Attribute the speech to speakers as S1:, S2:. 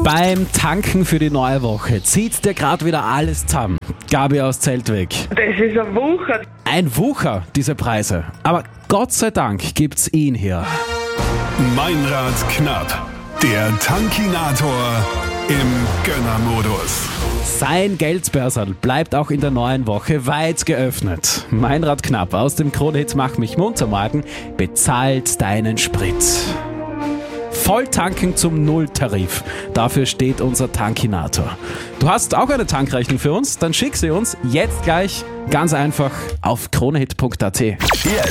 S1: Beim Tanken für die neue Woche zieht dir gerade wieder alles zusammen. Gabi aus Zeltweg.
S2: Das ist ein Wucher.
S1: Ein Wucher, diese Preise. Aber Gott sei Dank gibt's ihn hier.
S3: Meinrad Knapp, der Tankinator im Gönnermodus.
S1: Sein Geldbörserl bleibt auch in der neuen Woche weit geöffnet. Meinrad Knapp aus dem Krone-Hit Mach mich munter morgen bezahlt deinen Sprit. Volltanken zum Nulltarif. Dafür steht unser Tankinator. Du hast auch eine Tankrechnung für uns? Dann schick sie uns jetzt gleich ganz einfach auf kronehit.at.